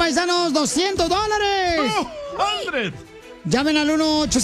paisanos, $200. ¡100! Llamen al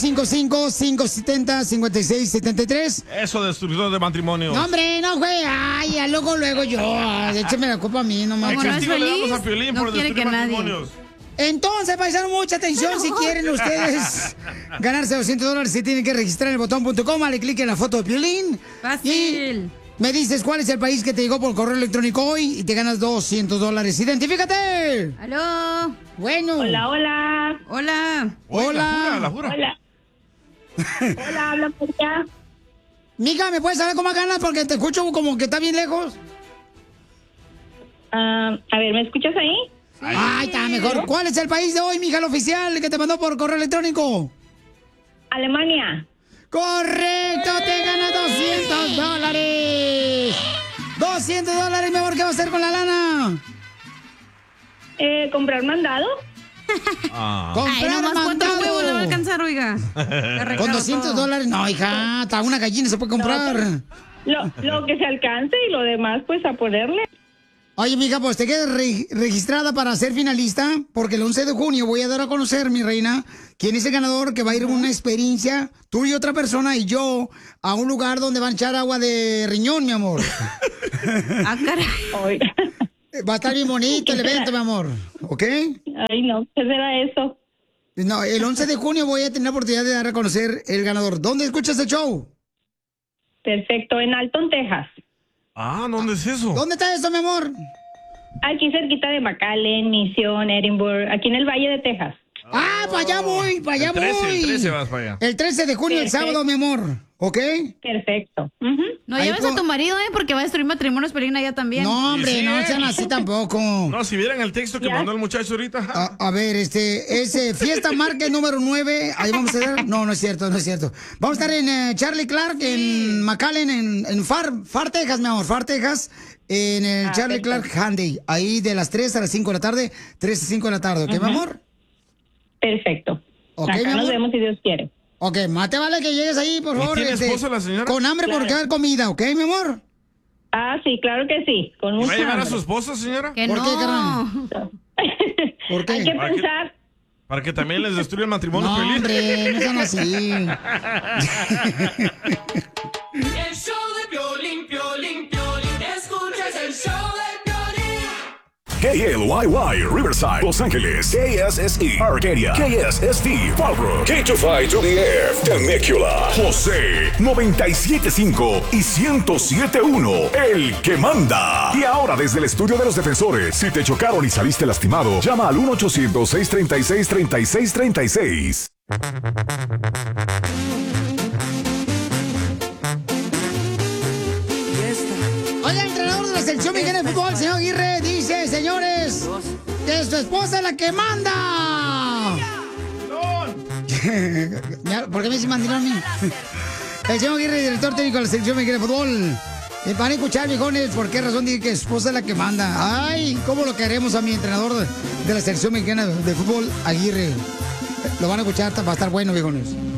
1-855-570-5673. Eso, destructor de matrimonio. No, hombre, no, güey. Ay, ya luego yo. Écheme la culpa a mí, no mames. ¿Qué castigo le damos a Piolín por destruir matrimonios? Entonces, paisanos, mucha atención. Si quieren ustedes ganarse $200, se tienen que registrar en el botón.com. Dale clic en la foto de Piolín. Fácil. Y me dices cuál es el país que te llegó por correo electrónico hoy y te ganas $200. ¡Identifícate! ¡Aló! Bueno. Hola, hola. Hola. Hola. La jura. Hola. Hola, habla por allá. Mica, ¿me puedes saber cómo ganas? Porque te escucho como que está bien lejos. A ver, ¿me escuchas ahí? Ay, está mejor. ¿Cuál es el país de hoy, mija, el oficial, que te mandó por correo electrónico? Alemania. ¡Correcto! ¡Te ganas $200! $200, mi amor, ¿qué va a hacer con la lana? ¿Comprar mandado? Ay, ¡Comprar nomás 4 mandado! huevos le va a alcanzar, oiga. Con $200, no, hija, hasta una gallina se puede comprar. Lo que se alcance y lo demás, pues, a ponerle. Oye, mija, pues te quedas registrada para ser finalista, porque el 11 de junio voy a dar a conocer, mi reina, quién es el ganador que va a ir a una experiencia, tú y otra persona y yo, a un lugar donde van a echar agua de riñón, mi amor. Ah, caray. Va a estar bien bonito el evento, mi amor, ¿ok? Ay, no, ¿qué será eso? No, el 11 de junio voy a tener la oportunidad de dar a conocer el ganador. ¿Dónde escuchas el show? Perfecto, en Alton, Texas. Ah, ¿dónde es eso? ¿Dónde está eso, mi amor? Aquí cerquita de McAllen, Mission, Edinburgh, aquí en el Valle de Texas. Ah, para allá voy, para allá El 13, voy. el 13 vas para allá. El 13 de junio, el sábado, mi amor, ¿ok? Perfecto. No Ahí lleves a tu marido, porque va a destruir matrimonios Piolín allá también. No, hombre, Sí, no ¿eh? sean así tampoco. No, si vieran el texto que mandó el muchacho ahorita. A ver, ese Fiesta Market número 9, ahí vamos a ver. No, no es cierto, no es cierto. Vamos a estar en Charlie Clark, en McAllen, en Far, Texas, mi amor, Far, Texas, en el Charlie Clark Handy, ahí de las 3 a las 5 de la tarde, 3 a 5 de la tarde, ¿ok, mi amor? Perfecto. Ok, Acá mi nos amor. vemos si Dios quiere. Ok, más te vale que llegues ahí, por ¿Y favor. tiene esposa la señora? Con hambre Claro. porque va a haber comida, ¿ok, mi amor? Ah, sí, claro que sí. Con ¿Va mucha a llevar a hambre. su esposa, señora? Que ¿Por no. qué, carnal? ¿Por qué? Hay que ¿Para qué? pensar. Para que también les destruya el matrimonio, No, Piolín. hombre, no sean así. El show de Piolín, Piolín, Piolín. Escuchas el show de Piolín. KLYY, Riverside, Los Ángeles, KSSE, Arcadia, KSSV, Fallbrook, K25 to the F, Temecula, José, 97.5 y 107.1, el que manda. Y ahora desde el estudio de los defensores, si te chocaron y saliste lastimado, llama al 1-800-636-3636. Oye, el entrenador de la selección mexicana de fútbol, señor Aguirre, dice, señores, que su esposa es la que manda. ¿Por qué me dice mandilón a mí? El señor Aguirre, director técnico de la selección mexicana de fútbol. Van a escuchar, viejones, por qué razón dice que su esposa es la que manda. Ay, cómo lo queremos a mi entrenador de la selección mexicana de fútbol, Aguirre. Lo van a escuchar, va a estar bueno, viejones.